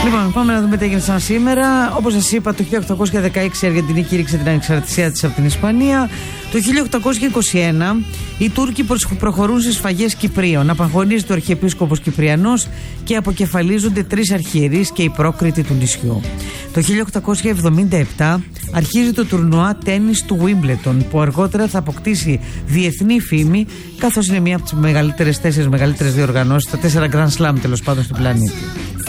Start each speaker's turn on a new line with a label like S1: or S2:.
S1: Λοιπόν, πάμε να δούμε τι έγινε σαν σήμερα. Όπως σας είπα, το 1816 η Αργεντινή κήρυξε την ανεξαρτησία της από την Ισπανία. Το 1821 οι Τούρκοι προχωρούν σε σφαγές Κυπρίων. Απαγχωνίζεται ο Αρχιεπίσκοπος Κυπριανός και αποκεφαλίζονται 3 αρχιερείς και οι πρόκριτοι του νησιού. Το 1877 αρχίζει το τουρνουά τένις του Wimbledon, που αργότερα θα αποκτήσει διεθνή φήμη, καθώς είναι μία από τις 4 μεγαλύτερες διοργανώσεις, τα 4 Grand Slam τέλος πάντων στον πλανήτη.